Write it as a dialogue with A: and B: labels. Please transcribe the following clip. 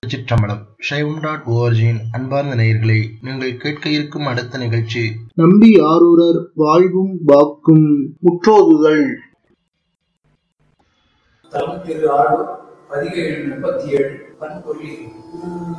A: திருச்சிற்றம்பலம். சைவம்.org-இன் அன்பார்ந்த நேயர்களே, நீங்கள் கேட்க இருக்கும் அடுத்த நிகழ்ச்சி
B: நம்பி ஆரூரர் வாழ்வும் வாக்கும் முற்றோதுதல்.
C: தலம் திரு ஆடு பதிகை 37 பண்பொருளி